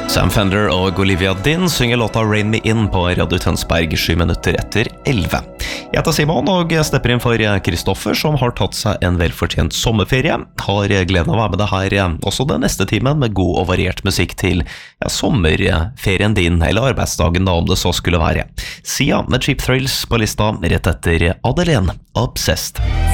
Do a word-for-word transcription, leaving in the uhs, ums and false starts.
Sam Fender og Olivia Dean synger låta Rain Me In på Radio Tønsberg sju minutter etter elleve. Jeg heter Simon og jeg stepper inn for Kristoffer som har tatt seg en velfortjent sommerferie. Har gleden av å være med deg her også den neste timen med god og variert musikk til ja, sommerferien din eller arbeidsdagen da om det så skulle være. Sia med Cheap Thrills på lista rett etter Adeline Obsessed.